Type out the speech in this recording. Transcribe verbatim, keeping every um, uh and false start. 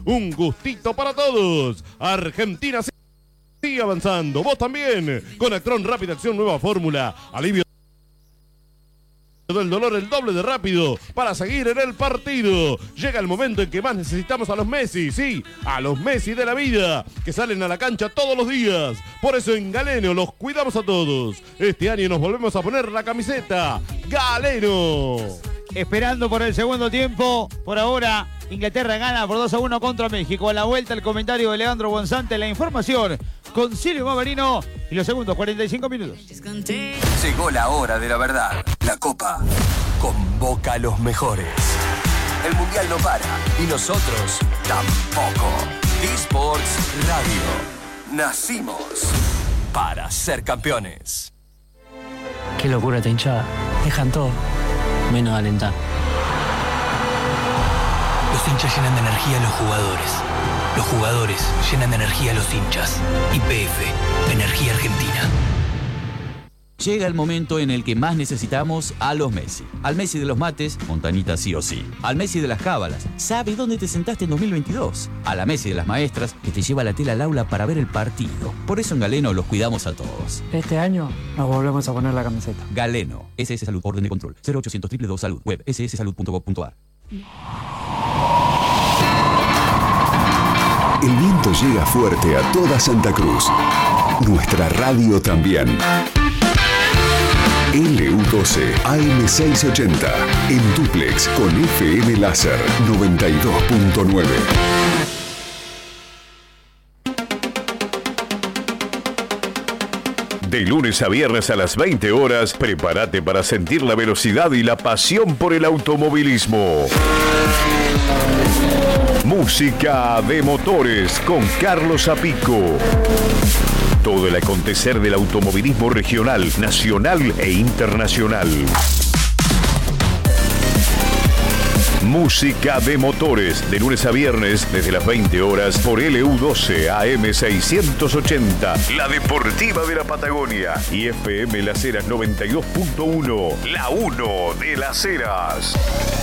Un gustito para todos. Argentina sigue avanzando. Vos también. Con Actron Rápida Acción, nueva fórmula. Alivio del dolor el doble de rápido para seguir en el partido. Llega el momento en que más necesitamos a los Messi, sí, a los Messi de la vida, que salen a la cancha todos los días. Por eso en Galeno los cuidamos a todos. Este año nos volvemos a poner la camiseta Galeno. Esperando por el segundo tiempo. Por ahora Inglaterra gana por dos a uno contra México. A la vuelta el comentario de Leandro Bonzante, la información con Silvio Maverino y los segundos cuarenta y cinco minutos. Llegó la hora de la verdad. La Copa convoca a los mejores. El Mundial no para y nosotros tampoco. eSports Radio. Nacimos para ser campeones. Qué locura esta hinchada. Dejan todo, menos alentar. Los hinchas llenan de energía a los jugadores. Los jugadores llenan de energía a los hinchas. Y P F, Energía Argentina. Llega el momento en el que más necesitamos a los Messi. Al Messi de los mates, Montanita sí o sí. Al Messi de las cábalas, sabe dónde te sentaste en dos mil veintidós. A la Messi de las maestras, que te lleva la tela al aula para ver el partido. Por eso en Galeno los cuidamos a todos. Este año nos volvemos a poner la camiseta. Galeno, S S Salud, orden de control. cero ochocientos dos dos dos Salud, web ese ese salud punto gov punto a r. El viento llega fuerte a toda Santa Cruz. Nuestra radio también. L U doce A M seiscientos ochenta. En dúplex con F M Láser noventa y dos punto nueve. De lunes a viernes a las veinte horas, prepárate para sentir la velocidad y la pasión por el automovilismo. Música de motores con Carlos Zapico. Todo el acontecer del automovilismo regional, nacional e internacional. Música de motores, de lunes a viernes, desde las veinte horas, por L U doce A M seiscientos ochenta, la deportiva de la Patagonia, y F M Las Heras noventa y dos punto uno, la uno de Las Heras.